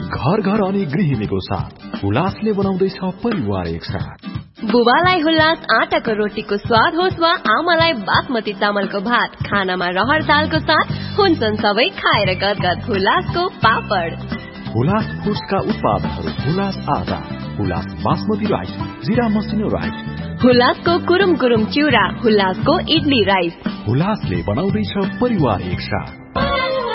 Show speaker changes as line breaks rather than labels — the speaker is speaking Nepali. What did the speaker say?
घर घर अनि गृहिणीको साथ हुलासले बनाउँदैछ परिवार एकसाथ।
बुबालाई हुलास आटाको रोटीको स्वाद होस् वा आमालाई बासमती चामलको भात, खानामा रहर दालको साथ हुन्छन् सबै खाएर गदगद हुलासको पापड।
हुलास फुड्सका उत्पादनहरू हुलास आटा, हुलास बासमती राइस, जिरा मसिनो राइस,
हुलासको कुरुम कुरुम चिउरा, हुलासको इडली राइस।
हुलासले बनाउँदैछ परिवार एकसाथ।